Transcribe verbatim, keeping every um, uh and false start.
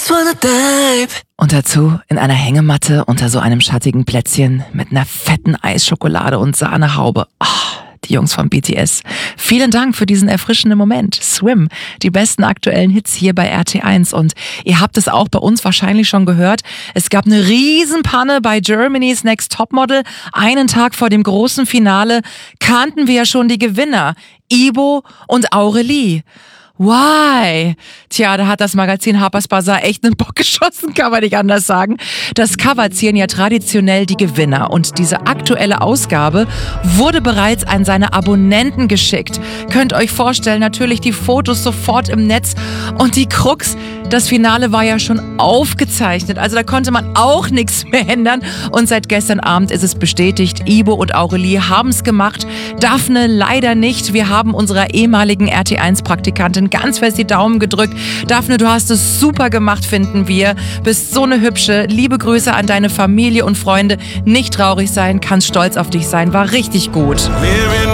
just wanna dive. Und dazu in einer Hängematte unter so einem schattigen Plätzchen mit einer fetten Eisschokolade und Sahnehaube. Ah, die Jungs von B T S. Vielen Dank für diesen erfrischenden Moment. Swim, die besten aktuellen Hits hier bei R T eins. Und ihr habt es auch bei uns wahrscheinlich schon gehört. Es gab eine Riesenpanne bei Germany's Next Topmodel. Einen Tag vor dem großen Finale kannten wir ja schon die Gewinner. Ibo und Aurelie. Why? Tja, da hat das Magazin Harper's Bazaar echt einen Bock geschossen, kann man nicht anders sagen. Das Cover zieren ja traditionell die Gewinner und diese aktuelle Ausgabe wurde bereits an seine Abonnenten geschickt. Könnt euch vorstellen, natürlich die Fotos sofort im Netz und die Krux, das Finale war ja schon aufgezeichnet, also da konnte man auch nichts mehr ändern und seit gestern Abend ist es bestätigt, Ibo und Aurelie haben es gemacht, Daphne leider nicht. Wir haben unserer ehemaligen R T eins Praktikantin ganz fest die Daumen gedrückt. Daphne, du hast es super gemacht, finden wir. Bist so eine hübsche. Liebe Grüße an deine Familie und Freunde. Nicht traurig sein, kannst stolz auf dich sein. War richtig gut.